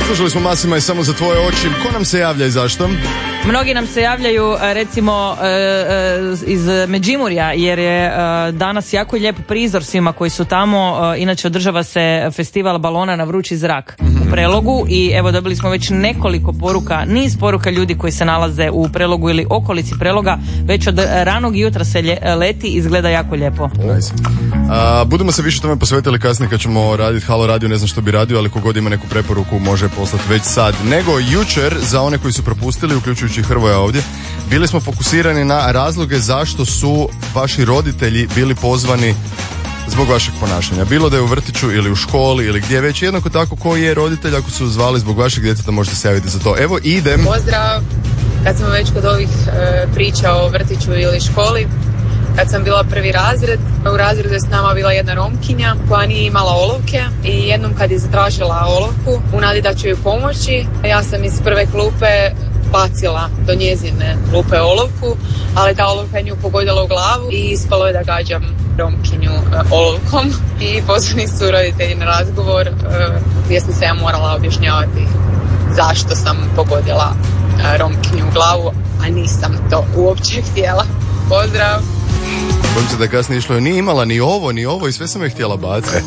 Slušali smo Masima i Samo za tvoje oči. Ko nam se javlja i zašto? Mnogi nam se javljaju recimo iz Međimurja, jer je danas jako lijep prizor svima koji su tamo. Inače održava se festival balona na vrući zrak u Prelogu i evo dobili smo već nekoliko poruka, niz poruka ljudi koji se nalaze u Prelogu ili okolici Preloga. Već od ranog jutra se leti, izgleda jako lijepo. Nice. Budemo se više tome posvetili kasnije kad ćemo raditi Halo Radio, ne znam što bi radio, ali kogod ima neku preporuku može poslati već sad. Nego jučer, za one koji su propustili, uključujući Hrvoja ovdje, bili smo fokusirani na razloge zašto su vaši roditelji bili pozvani zbog vašeg ponašanja. Bilo da je u vrtiću ili u školi ili gdje već, jednako tako koji je roditelj ako su zvali zbog vašeg djeteta, možete se javiti za to. Evo idem. Pozdrav, kad smo već kod ovih priča o vrtiću ili školi, kad sam bila prvi razred, u razredu je s nama bila jedna Romkinja koja nije imala olovke i jednom kad je zatražila olovku, u nadi da ću joj pomoći, ja sam iz prve klupe bacila do njezine klupe olovku, ali ta olovka je nju pogodila u glavu i ispalo je da gađam Romkinju olovkom i pozvani su roditelji na razgovor gdje sam se ja morala objašnjavati zašto sam pogodila Romkinju u glavu, a nisam to uopće htjela. Pozdrav! Bojim se da je kasnije išlo, nije imala ni ovo i sve sam je htjela baciti.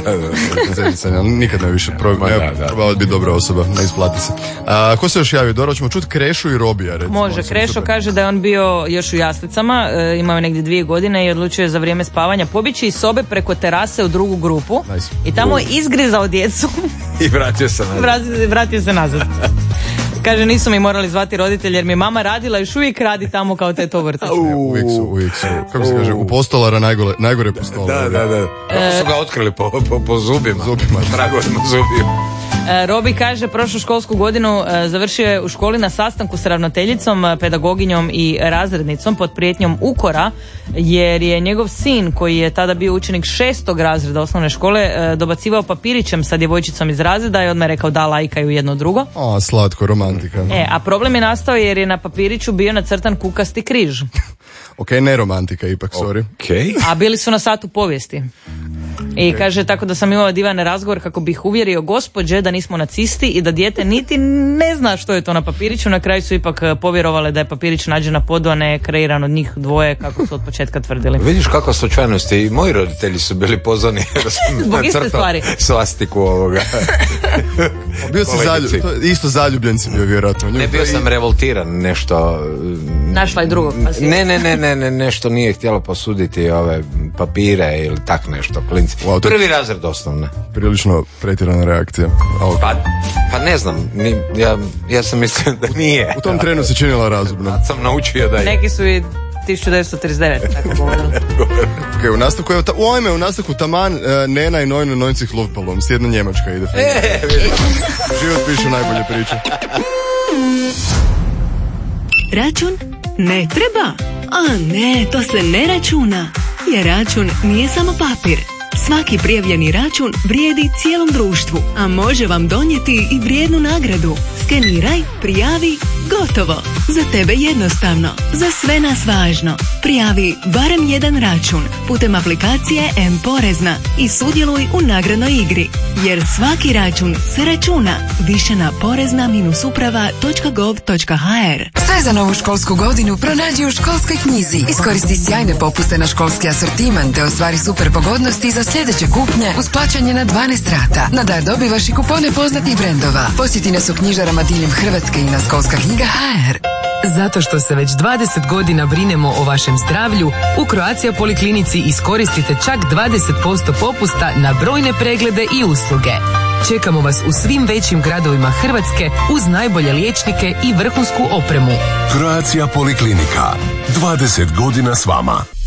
Da. Nikad ne više probao biti dobra osoba, ne isplati se. Ko se još javio? Doro, ćemo čuti Krešu i Robija. Recimo. Može, Krešo kaže da je on bio još u jaslicama, imao je negdje 2 godine i odlučio je za vrijeme spavanja pobjeći iz sobe preko terase u drugu grupu. Nice. I tamo je izgrizao djecu. I vratio se nazad. Kaže, nisu mi morali zvati roditelji jer mi mama radila, još uvijek radi tamo kao teto vrtić. Uvijek su. Kako se kaže, u postolara najgore postolara. Da. Kako su ga otkrili po zubima. Tragovima zubima. Robi kaže, prošlu školsku godinu završio je u školi na sastanku s ravnateljicom, pedagoginjom i razrednicom pod prijetnjom ukora, jer je njegov sin, koji je tada bio učenik 6. razreda osnovne škole, dobacivao papirićem sa djevojčicom iz razreda i odmah rekao da lajkaju jedno drugo. Slatko, romantika. A problem je nastao jer je na papiriću bio nacrtan kukasti križ. Ok, ne romantika ipak, sorry. Okay. A bili su na satu povijesti. I kaže, tako da sam imala divan razgovor kako bih uvjerio gospođe da nismo nacisti i da dijete niti ne zna što je to na papiriću. Na kraju su ipak povjerovale da je papirić nađen na podu, a ne kreiran od njih dvoje kako su od početka tvrdili. Vidiš kakva slučajnost, i moji roditelji su bili pozvani jer sam nacrtao svastiku ovoga. Bio si isto zaljubljen si bio vjerojatno. Ne, bio sam revoltiran nešto. Našla je drugog pasiva. Ne, nešto nije htjela posuditi ove papire ili tak nešto, klinci. Wow, prvi razred osnovne. Prilično pretjerana reakcija. Pa ne znam, ja sam mislio da nije. U tom trenu se činila razumno. Sad sam naučio da je. Neki su i 1939, tako govorili. U nastavku taman Nena i Nojno Nojncih Lovpalom. S jedna Njemačka ide. Život piše najbolje priče. Račun? Ne treba. A ne, to se ne računa. Jer račun nije samo papir. Svaki prijavljeni račun vrijedi cijelom društvu, a može vam donijeti i vrijednu nagradu. Skeniraj, prijavi, gotovo. Za tebe jednostavno, za sve nas važno. Prijavi barem jedan račun putem aplikacije M-Porezna i sudjeluj u nagradnoj igri. Jer svaki račun se računa. Više na porezna-uprava.gov.hr. Sve za novu školsku godinu pronađi u školskoj knjizi. Iskoristi sjajne popuste na školski asortiman te ostvari super pogodnosti za sljedeće kupnje uz plaćanje na 12 rata. Nadar dobivaš i kupone poznatih brendova. Posjeti nas u knjižarama diljem Hrvatske i na Školska knjiga.hr. Zato što se već 20 godina brinemo o vašem zdravlju, u Croatia Poliklinici iskoristite čak 20% popusta na brojne preglede i usluge. Čekamo vas u svim većim gradovima Hrvatske uz najbolje liječnike i vrhunsku opremu. Croatia Poliklinika. 20 godina s vama.